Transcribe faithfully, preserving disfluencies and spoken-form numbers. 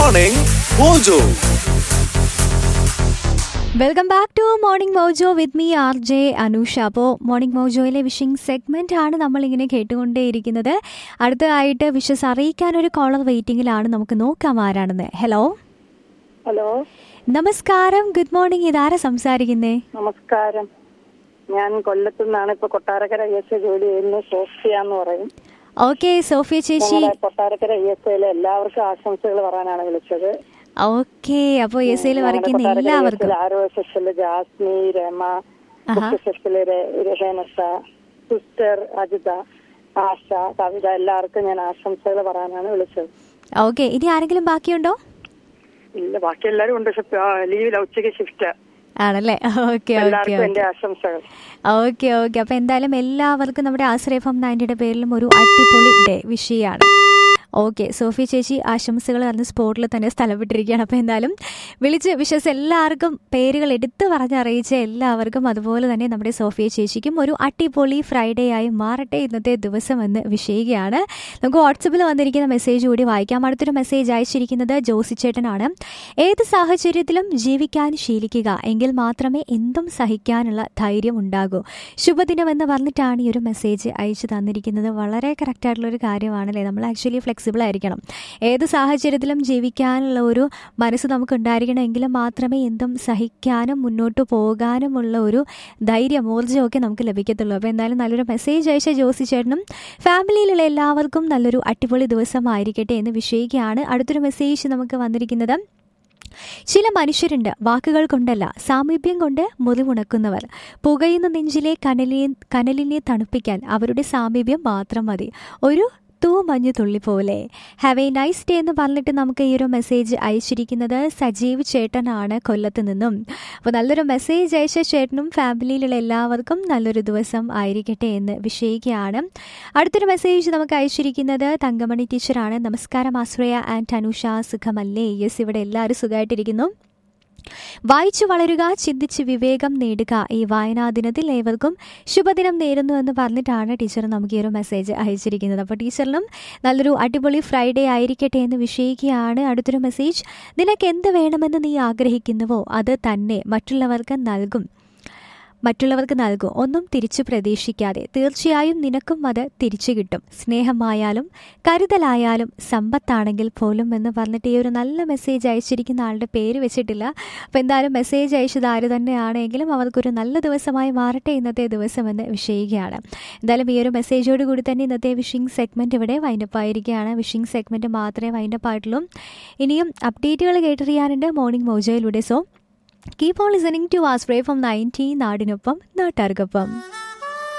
Morning Mojo. Welcome back to morning mojo with me R J Anusha. അപ്പോൾ morning മോജോയിലെ wishing segment ആണ് നമ്മളിങ്ങനെ കേട്ടുകൊണ്ടേയിരിക്കുന്നത്. അടുത്തതായിട്ട് wishes അറിയിക്കാൻ ഒരു കോളർ വെയിറ്റിംഗിലാണ്. നമുക്ക് നോക്കാം ആരാണെന്ന്. ഹലോ ഹലോ, നമസ്കാരം, ഗുഡ് മോർണിംഗ്. ഇതാരാ സംസാരിക്കുന്നേ? നമസ്കാരം. ഞാൻ കൊല്ലത്തു നിന്നാണ്. ഇപ്പൊ കൊട്ടാരക്കര ഇ എസ് എ ജോലി ചെയ്യുന്നു. സോഫിയ എന്ന് പറയും. ഓക്കെ സോഫിയ ചേച്ചി, കൊട്ടാരക്കര ഇ എസ് എയിലെ എല്ലാവർക്കും ആശംസകൾ പറയാനാണ് വിളിച്ചത്. ഓക്കെ, അപ്പൊ എസ് ഐയിൽ വർക്കുന്ന എല്ലാവർക്കും ആരോ സെക്ഷനില് ജാസ്മി, രമ, സെക്ഷനില് രഹേനസ, സിസ്റ്റർ അജിത, ആശ, കവിത, എല്ലാവർക്കും ഞാൻ ആശംസകൾ പറയാനാണ് വിളിച്ചത്. ഓക്കെ, ഇനി ആരെങ്കിലും ബാക്കിയുണ്ടോ? ഇല്ല, ബാക്കി എല്ലാരും ഉണ്ട്. ലീവില, ഉച്ചയ്ക്ക് ഷിഫ്റ്റ് ആണല്ലേ? ഓക്കെ ഓക്കെ എന്റെ ആശംസകൾ. ഓക്കെ ഓക്കെ അപ്പൊ എന്തായാലും എല്ലാവർക്കും നമ്മുടെ ആശ്രയ എഫ് എം നയൻറ്റിയുടെ പേരിലും ഒരു അടിപൊളി ഡേ വിഷയാണ്. ഓക്കെ, സോഫി ചേച്ചി ആശംസകൾ പറഞ്ഞ് സ്പോട്ടിൽ തന്നെ സ്ഥലം വിട്ടിരിക്കുകയാണ്. അപ്പോൾ എന്തായാലും വിളിച്ച് വിഷസ് എല്ലാവർക്കും പേരുകൾ എടുത്ത് പറഞ്ഞറിയിച്ച എല്ലാവർക്കും അതുപോലെ തന്നെ നമ്മുടെ സോഫിയ ചേച്ചിക്കും ഒരു അടിപൊളി ഫ്രൈഡേ ആയി മാറട്ടെ ഇന്നത്തെ ദിവസം എന്ന് വിഷയിക്കുകയാണ്. നമുക്ക് വാട്സപ്പിൽ വന്നിരിക്കുന്ന മെസ്സേജ് കൂടി വായിക്കാം. അടുത്തൊരു മെസ്സേജ് അയച്ചിരിക്കുന്നത് ജോസി ചേട്ടനാണ്. ഏത് സാഹചര്യത്തിലും ജീവിക്കാൻ ശീലിക്കുക, എങ്കിൽ മാത്രമേ എന്തും സഹിക്കാനുള്ള ധൈര്യം ഉണ്ടാകൂ. ശുഭദിനം എന്ന് പറഞ്ഞിട്ടാണ് ഈ ഒരു മെസ്സേജ് അയച്ചു തന്നിരിക്കുന്നത്. വളരെ കറക്റ്റായിട്ടുള്ളൊരു കാര്യമാണല്ലേ. നമ്മൾ ആക്ച്വലി ഫ്ലെക്സിബിൾ ആയിരിക്കണം. ഏത് സാഹചര്യത്തിലും ജീവിക്കാനുള്ള ഒരു മനസ്സ് നമുക്ക് ഉണ്ടായിരിക്കണമെങ്കിൽ മാത്രമേ എന്തും സഹിക്കാനും മുന്നോട്ട് പോകാനുമുള്ള ഒരു ധൈര്യം, ഊർജ്ജമൊക്കെ നമുക്ക് ലഭിക്കത്തുള്ളൂ. അപ്പോൾ എന്തായാലും നല്ലൊരു മെസ്സേജ് അയച്ച ജോസി ചേട്ടനും ഫാമിലിയിലുള്ള എല്ലാവർക്കും നല്ലൊരു അടിപൊളി ദിവസമായിരിക്കട്ടെ എന്ന് വിഷയിക്കുകയാണ്. അടുത്തൊരു മെസ്സേജ് നമുക്ക് വന്നിരിക്കുന്നത്, ചില മനുഷ്യരുണ്ട് വാക്കുകൾ കൊണ്ടല്ല സാമീപ്യം കൊണ്ട് മുറിവുണക്കുന്നവർ. പുകയുന്ന നെഞ്ചിലെ കനലിനെ കനലിനെ തണുപ്പിക്കാൻ അവരുടെ സാമീപ്യം മാത്രം മതി. ഒരു തൂ മഞ്ഞു തുള്ളി പോലെ. ഹാവ് എ നൈസ് ഡേ എന്ന് പറഞ്ഞിട്ട് നമുക്ക് ഈ ഒരു മെസ്സേജ് അയച്ചിരിക്കുന്നത് സജീവ് ചേട്ടനാണ് കൊല്ലത്ത് നിന്നും. അപ്പോൾ നല്ലൊരു മെസ്സേജ് അയച്ച ചേട്ടനും ഫാമിലിയിലുള്ള എല്ലാവർക്കും നല്ലൊരു ദിവസം ആയിരിക്കട്ടെ എന്ന് വിഷയിക്കുകയാണ്. അടുത്തൊരു മെസ്സേജ് നമുക്ക് അയച്ചിരിക്കുന്നത് തങ്കമണി ടീച്ചറാണ്. നമസ്കാരം ആശ്രയ ആൻഡ് അനൂഷ, സുഖമല്ലേ? യെസ്, ഇവിടെ എല്ലാവരും സുഖമായിട്ടിരിക്കുന്നു. വായിച്ചു വളരുക, ചിന്തിച്ച് വിവേകം നേടുക. ഈ വായനാ ദിനത്തിൽ ഏവർക്കും ശുഭദിനം നേരുന്നു എന്ന് പറഞ്ഞിട്ടാണ് ടീച്ചർ നമുക്ക് ഈ ഒരു മെസ്സേജ് അയച്ചിരിക്കുന്നത്. അപ്പോൾ ടീച്ചറിനും നല്ലൊരു അടിപൊളി ഫ്രൈഡേ ആയിരിക്കട്ടെ എന്ന് വിഷയിക്കുകയാണ്. അടുത്തൊരു മെസ്സേജ്, നിനക്ക് എന്ത് വേണമെന്ന് നീ ആഗ്രഹിക്കുന്നുവോ അത് തന്നെ മറ്റുള്ളവർക്ക് നൽകും മറ്റുള്ളവർക്ക് നൽകും ഒന്നും തിരിച്ചു പ്രതീക്ഷിക്കാതെ. തീർച്ചയായും നിനക്കും അത് തിരിച്ചു കിട്ടും. സ്നേഹമായാലും കരുതലായാലും സമ്പത്താണെങ്കിൽ പോലും എന്ന് പറഞ്ഞിട്ട് ഈ ഒരു നല്ല മെസ്സേജ് അയച്ചിരിക്കുന്ന ആളുടെ പേര് വെച്ചിട്ടില്ല. അപ്പോൾ എന്തായാലും മെസ്സേജ് അയച്ചത് ആര് തന്നെയാണെങ്കിലും അവർക്കൊരു നല്ല ദിവസമായി മാറട്ടെ ഇന്നത്തെ ദിവസം എന്ന് വിഷയിക്കുകയാണ്. എന്തായാലും ഈ ഒരു മെസ്സേജോട് കൂടി തന്നെ ഇന്നത്തെ വിഷിംഗ് സെഗ്മെൻറ്റ് ഇവിടെ വൈൻഡപ്പ് ആയിരിക്കുകയാണ്. വിഷിംഗ് സെഗ്മെൻറ്റ് മാത്രമേ വൈൻഡപ്പ് ആയിട്ടുള്ളൂ. ഇനിയും അപ്ഡേറ്റുകൾ കേട്ടറിയാനുണ്ട് morning മോജോയിലൂടെ. So keep on listening to ആസ്പ്രേ from ninety നാടിനൊപ്പം നാട്ടാർക്കൊപ്പം.